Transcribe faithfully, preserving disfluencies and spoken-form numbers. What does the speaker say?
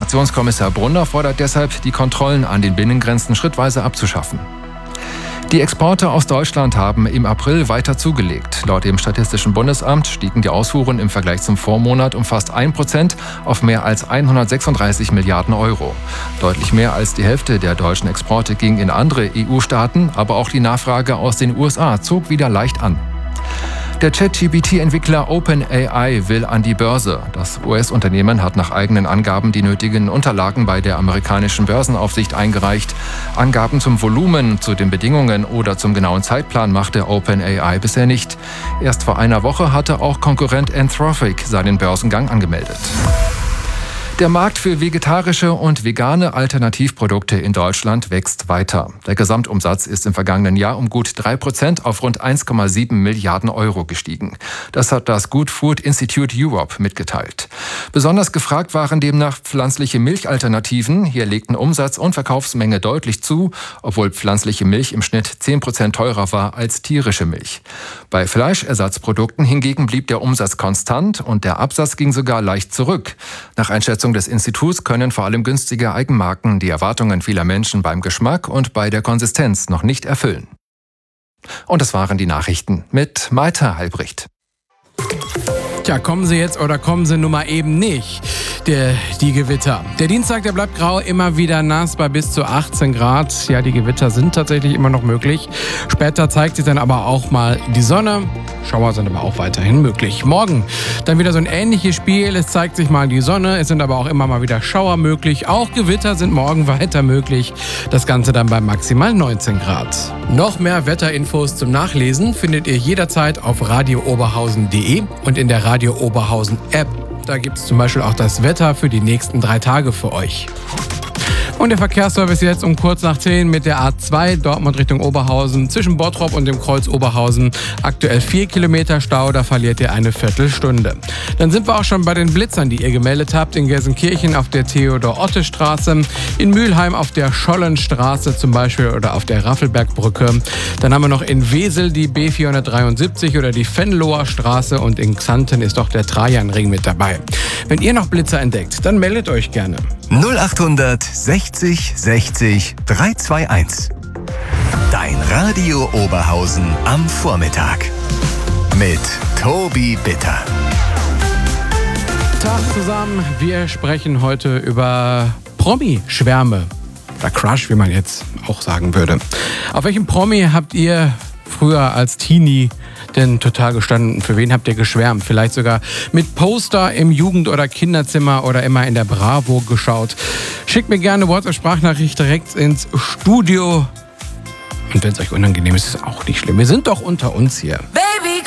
Fraktionskommissar Brunner fordert deshalb, die Kontrollen an den Binnengrenzen schrittweise abzuschaffen. Die Exporte aus Deutschland haben im April weiter zugelegt. Laut dem Statistischen Bundesamt stiegen die Ausfuhren im Vergleich zum Vormonat um fast ein Prozent auf mehr als hundertsechsunddreißig Milliarden Euro. Deutlich mehr als die Hälfte der deutschen Exporte ging in andere E U-Staaten, aber auch die Nachfrage aus den U S A zog wieder leicht an. Der Chat-G P T-Entwickler OpenAI will an die Börse. Das U S-Unternehmen hat nach eigenen Angaben die nötigen Unterlagen bei der amerikanischen Börsenaufsicht eingereicht. Angaben zum Volumen, zu den Bedingungen oder zum genauen Zeitplan machte OpenAI bisher nicht. Erst vor einer Woche hatte auch Konkurrent Anthropic seinen Börsengang angemeldet. Der Markt für vegetarische und vegane Alternativprodukte in Deutschland wächst weiter. Der Gesamtumsatz ist im vergangenen Jahr um gut drei Prozent auf rund eins Komma sieben Milliarden Euro gestiegen. Das hat das Good Food Institute Europe mitgeteilt. Besonders gefragt waren demnach pflanzliche Milchalternativen. Hier legten Umsatz und Verkaufsmenge deutlich zu, obwohl pflanzliche Milch im Schnitt zehn Prozent teurer war als tierische Milch. Bei Fleischersatzprodukten hingegen blieb der Umsatz konstant und der Absatz ging sogar leicht zurück. Nach Einschätzung des Instituts können vor allem günstige Eigenmarken die Erwartungen vieler Menschen beim Geschmack und bei der Konsistenz noch nicht erfüllen. Und das waren die Nachrichten mit Maita Halbricht. Tja, kommen sie jetzt oder kommen sie nun mal eben nicht, der, die Gewitter. Der Dienstag, der bleibt grau, immer wieder nass bei bis zu achtzehn Grad. Ja, die Gewitter sind tatsächlich immer noch möglich. Später zeigt sich dann aber auch mal die Sonne. Schauer sind aber auch weiterhin möglich. Morgen dann wieder so ein ähnliches Spiel. Es zeigt sich mal die Sonne, es sind aber auch immer mal wieder Schauer möglich. Auch Gewitter sind morgen weiter möglich. Das Ganze dann bei maximal neunzehn Grad. Noch mehr Wetterinfos zum Nachlesen findet ihr jederzeit auf radio oberhausen punkt de und in der Radio Oberhausen App. Da gibt es zum Beispiel auch das Wetter für die nächsten drei Tage für euch. Und der Verkehrsservice jetzt um kurz nach zehn mit der A zwei Dortmund Richtung Oberhausen zwischen Bottrop und dem Kreuz Oberhausen. Aktuell vier Kilometer Stau, da verliert ihr eine Viertelstunde. Dann sind wir auch schon bei den Blitzern, die ihr gemeldet habt. In Gelsenkirchen auf der Theodor-Otte-Straße, in Mülheim auf der Schollenstraße zum Beispiel oder auf der Raffelbergbrücke. Dann haben wir noch in Wesel die B vierhundertdreiundsiebzig oder die Venloer Straße und in Xanten ist doch der Trajanring mit dabei. Wenn ihr noch Blitzer entdeckt, dann meldet euch gerne. null achthundert sechzig sechzig dreihundertzweiundzwanzig. Dein Radio Oberhausen am Vormittag. Mit Tobi Bitter. Tag zusammen, wir sprechen heute über Promi-Schwärme. Oder Crush, wie man jetzt auch sagen würde. Auf welchem Promi habt ihr früher als Teenie denn total gestanden? Für wen habt ihr geschwärmt? Vielleicht sogar mit Poster im Jugend- oder Kinderzimmer oder immer in der Bravo geschaut. Schickt mir gerne eine WhatsApp-Sprachnachricht direkt ins Studio. Und wenn es euch unangenehm ist, ist es auch nicht schlimm. Wir sind doch unter uns hier.